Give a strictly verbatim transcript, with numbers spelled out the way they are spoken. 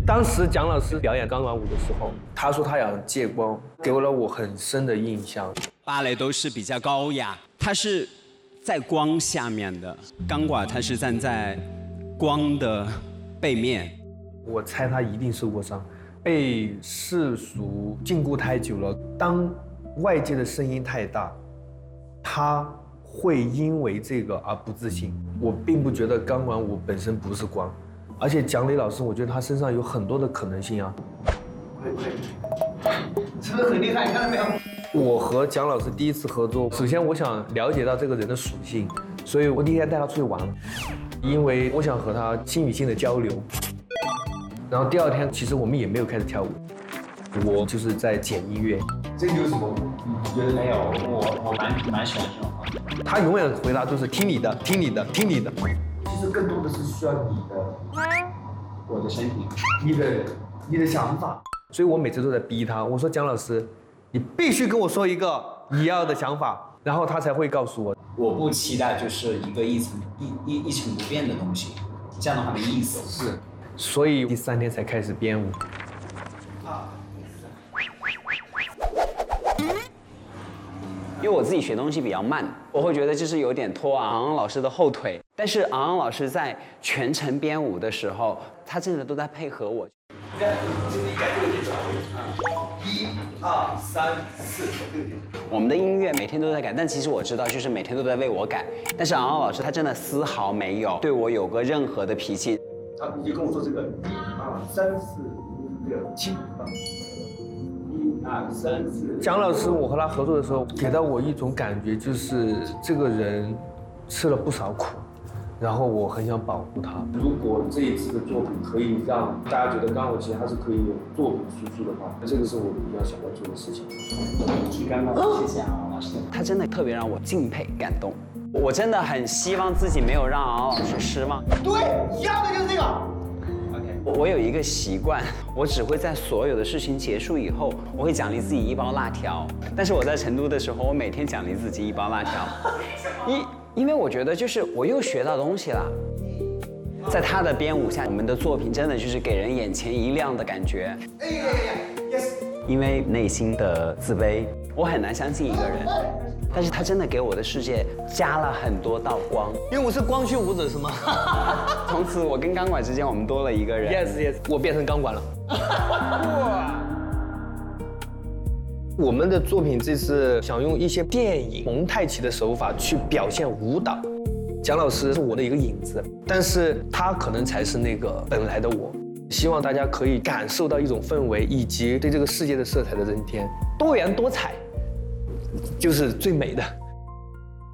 当时蒋老师表演钢管舞的时候，他说他想借光，给了我很深的印象。 芭蕾都是比较高雅，它是在光下面的，钢管它是站在光的背面。 我猜他一定受过伤，被世俗禁锢太久了。当外界的声音太大，他会因为这个而不自信。我并不觉得钢管舞本身不是光。而且蒋磊老师，我觉得他身上有很多的可能性啊！ 是不是很厉害？你看到没有？ 我和蒋老师第一次合作，首先我想了解到这个人的属性，所以我第一天带他出去玩，因为我想和他心与心的交流。然后第二天，其实我们也没有开始跳舞，我就是在剪音乐。 这有什么？你觉得没有？我我蛮蛮喜欢这种方式。 他永远回答都是听你的，听你的，听你的。 其实更多的是需要你的，我的身体， 你的你的想法，所以我每次都在逼他。我说蒋老师，你必须跟我说一个你要的想法，然后他才会告诉我。 我不期待就是一个一成一一一成不变的东西，这样的话没意思。 是，所以第三天才开始编舞。 因为我自己学东西比较慢，我会觉得就是有点拖昂昂老师的后腿。但是昂昂老师在全程编舞的时候，他真的都在配合我。 一二三四， 我们的音乐每天都在改，但其实我知道，就是每天都在为我改。但是昂昂老师他真的丝毫没有对我有过任何的脾气。 好，你就跟我说这个，一二三四五六七八。二三四。 蒋老师，我和他合作的时候，给到我一种感觉，就是这个人吃了不少苦，然后我很想保护他。如果这一次的作品可以让大家觉得钢管舞其实它是可以有作品输出的话，这个是我比较想要做的事情。 刚刚谢谢昂昂老师， 他真的特别让我敬佩感动。我真的很希望自己没有让昂昂老师失望。 对，要的就是这个。 我有一个习惯，我只会在所有的事情结束以后，我会奖励自己一包辣条。但是我在成都的时候，我每天奖励自己一包辣条，因因为我觉得就是我又学到东西了。在他的编舞下，我们的作品真的就是给人眼前一亮的感觉。因为内心的自卑，我很难相信一个人，但是他真的给我的世界加了很多道光。 因为我是光驱舞者是吗？ 从此我跟钢管之间，我们多了一个人。 Yes yes， 我变成钢管了。我们的作品这次想用一些电影蒙太奇的手法去表现舞蹈。蒋老师是我的一个影子，但是他可能才是那个本来的我。希望大家可以感受到一种氛围，以及对这个世界的色彩的增添，多元多彩，就是最美的。